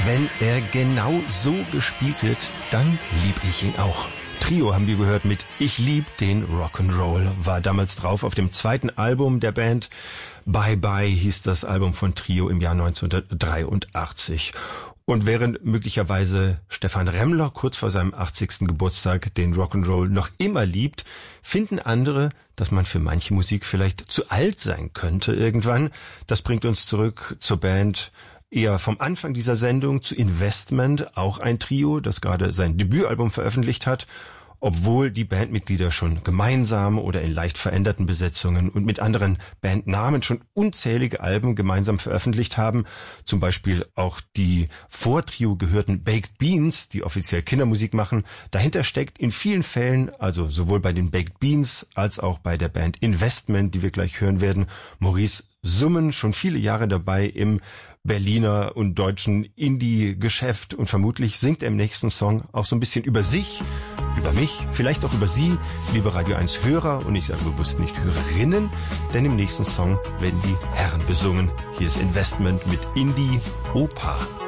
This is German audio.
Wenn er genau so gespielt wird, dann lieb ich ihn auch. Trio haben wir gehört mit Ich lieb den Rock'n'Roll, war damals drauf auf dem zweiten Album der Band. Bye Bye hieß das Album von Trio im Jahr 1983. Und während möglicherweise Stefan Remmler kurz vor seinem 80. Geburtstag den Rock'n'Roll noch immer liebt, finden andere, dass man für manche Musik vielleicht zu alt sein könnte irgendwann. Das bringt uns zurück zur Band eher vom Anfang dieser Sendung zu Investment, auch ein Trio, das gerade sein Debütalbum veröffentlicht hat, obwohl die Bandmitglieder schon gemeinsam oder in leicht veränderten Besetzungen und mit anderen Bandnamen schon unzählige Alben gemeinsam veröffentlicht haben. Zum Beispiel auch die vor Trio gehörten Baked Beans, die offiziell Kindermusik machen. Dahinter steckt in vielen Fällen, also sowohl bei den Baked Beans als auch bei der Band Investment, die wir gleich hören werden, Maurice Summen, schon viele Jahre dabei im Berliner und deutschen Indie-Geschäft, und vermutlich singt er im nächsten Song auch so ein bisschen über sich, über mich, vielleicht auch über Sie, liebe Radio 1 Hörer, und ich sage bewusst nicht Hörerinnen, denn im nächsten Song werden die Herren besungen. Hier ist Investment mit Indie Opa.